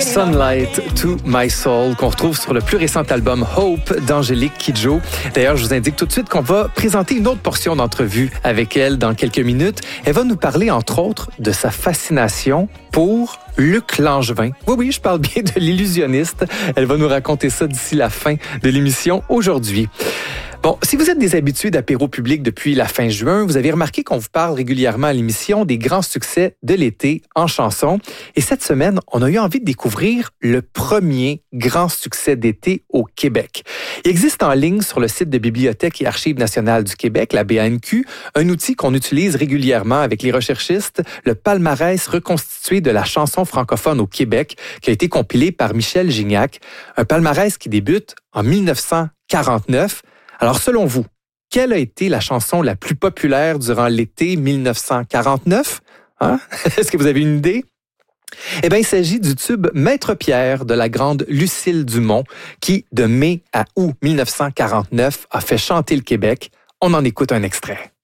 Sunlight to My Soul qu'on retrouve sur le plus récent album Hope d'Angélique Kidjo. D'ailleurs, je vous indique tout de suite qu'on va présenter une autre portion d'entrevue avec elle dans quelques minutes. Elle va nous parler, entre autres, de sa fascination pour Luc Langevin. Oui, je parle bien de l'illusionniste. Elle va nous raconter ça d'ici la fin de l'émission aujourd'hui. Bon, si vous êtes des habitués d'apéro public depuis la fin juin, vous avez remarqué qu'on vous parle régulièrement à l'émission des grands succès de l'été en chanson. Et cette semaine, on a eu envie de découvrir le premier grand succès d'été au Québec. Il existe en ligne sur le site de Bibliothèque et Archives nationales du Québec, la BANQ, un outil qu'on utilise régulièrement avec les recherchistes, le palmarès reconstitué de la chanson francophone au Québec, qui a été compilé par Michel Gignac. Un palmarès qui débute en 1949. Alors, selon vous, quelle a été la chanson la plus populaire durant l'été 1949? Est-ce que vous avez une idée? Eh bien, il s'agit du tube Maître Pierre de la grande Lucille Dumont qui, de mai à août 1949, a fait chanter le Québec. On en écoute un extrait.